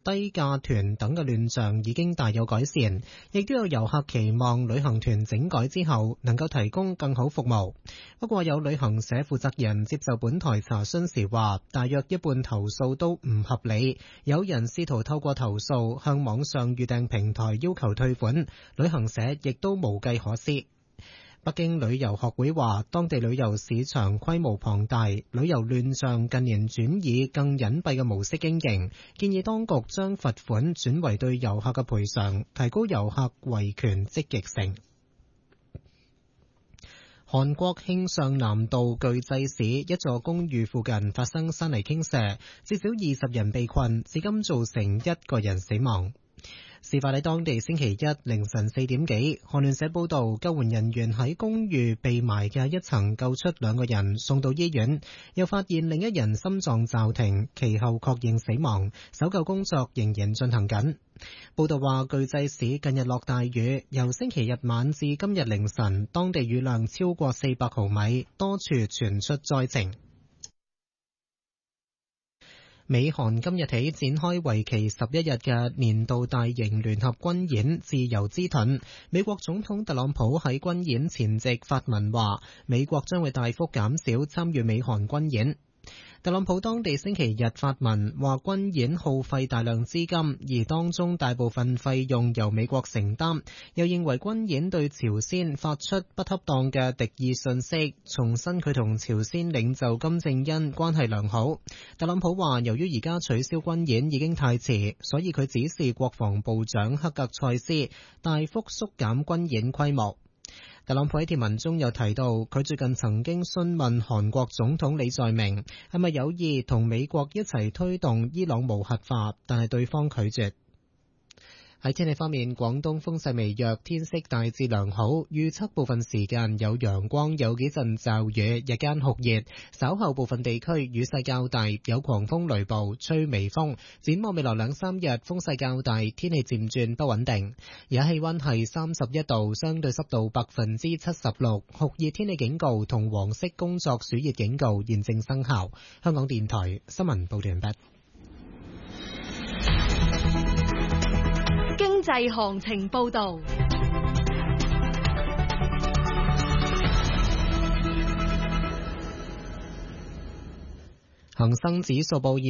低價團等嘅亂象已經大有改善，亦都有遊客期望旅行團整改之後能夠提供更好服務。不過有旅行社負責人接受本台查詢時話，大約一半投訴都唔合理，有人試圖透過投訴向網上預訂平台要求退款，旅行社亦都無計可施。北京旅遊學會話，當地旅遊市場規模龐大，旅遊亂象近年轉以更隱蔽嘅模式經營，建議當局將罰款轉為對遊客嘅賠償，提高遊客維權積極性。韓國慶尚南道具濟市一座公寓附近發生山泥傾瀉，至少20人被困，至今造成1個人死亡。事發喺當地星期一凌晨4點幾，韓聯社報道，救援人員喺公寓被埋嘅一層救出2個人，送到醫院，又發現另一人心臟驟停，其後確認死亡，搜救工作仍然進行緊。報道話，具濟市近日落大雨，由星期日晚至今日凌晨，當地雨量超過400毫米，多處傳出災情。美韓今日起展開為期11日嘅年度大型聯合軍演自由之盾。美國總統特朗普喺軍演前夕發文話，美國將會大幅減少參與美韓軍演。特朗普當地星期日發文話，軍演耗費大量資金，而當中大部分費用由美國承擔，又認為軍演對朝鮮發出不恰當嘅敵意信息，重申佢同朝鮮領袖金正恩關係良好。特朗普話，由於而家取消軍演已經太遲，所以佢指示國防部長克格塞斯大幅縮減軍演規模。特朗普喺貼文中有提到，佢最近曾經詢問韓國總統李在明係咪有意同美國一齊推動伊朗無核化，但係對方拒絕。喺天氣方面，廣東風勢微弱，天色大致良好，預測部分時間有陽光，有幾陣驟雨，日間酷熱，稍後部分地區雨勢較大，有狂風雷暴，吹微風。展望未來2-3日，風勢較大，天氣漸轉不穩定。而家氣溫係31度，相對濕度76%，酷熱天氣警告同黃色工作暑熱警告現正生效。香港電台新聞報道完畢。 經濟行情報道。 恒生指數報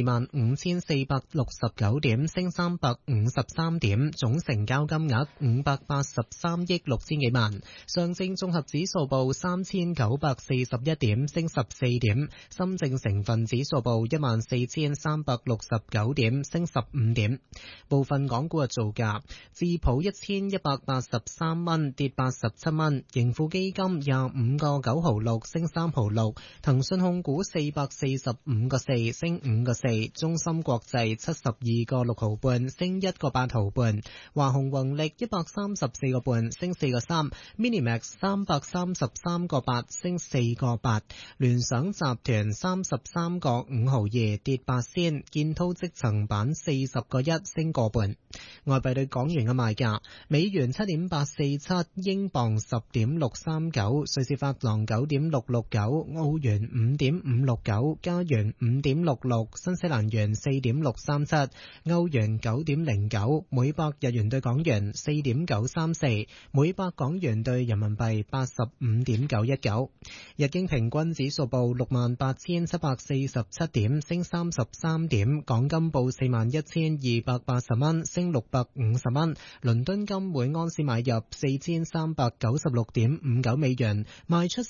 25,469點，升353點，總成交金額583億6千幾萬。上證綜合指數報3,941點，升14點。深證成分指數報14,369點，升15點。部分港股嘅造價：智普1183蚊，跌87蚊；盈富基金25個9毫6，升3毫6；騰訊控股445個4，升5個4；中芯國際72個6毫半，升1個8毫半；華虹宏力134個半，升4個3； Minimax 333個8，升4個8；聯想集團33個5毫2，跌8仙；建滔積層板40個1，升個半。外幣對港元嘅賣價：美元7.847，英鎊10.639，瑞士法郎9.669，澳元5.569，加元5.66，新西蘭元4.637，歐元9.09，每百日元對港元4.934，每百港元對人民幣85.919。日經平均指數報68,747點，升33點。港金報41,280蚊，升650蚊。倫敦金每盎司買入4396.59美元，賣出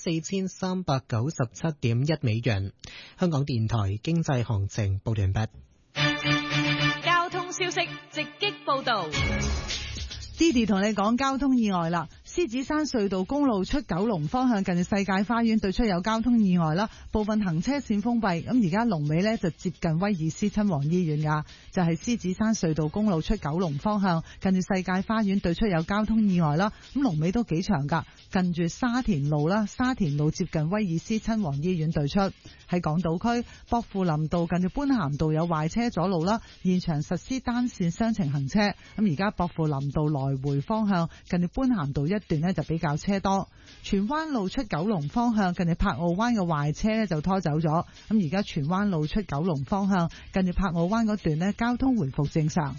4397.1美元。香港電台經濟行情報完畢。 交通消息直擊報道。 Didi 同你講交通意外啦，獅子山隧道公路出九龍方向近住世界花園對出有交通意外啦，部分行車線封閉。咁而家龍尾呢就接近威爾斯親王醫院噶，就係獅子山隧道公路出九龍方向近住世界花園對出有交通意外啦。咁龍尾都幾長噶，近住沙田路啦，沙田路接近威爾斯親王醫院對出。喺港島區薄扶林道近住般咸道有壞車阻路啦，現場實施單線雙程行車。咁而家薄扶林道來回方向近住般咸道一段呢就比較車多。荃灣路出九龍方向近住柏傲灣嘅壞車呢就拖走咗。咁而家荃灣路出九龍方向近住柏傲灣嗰段呢交通回復正常。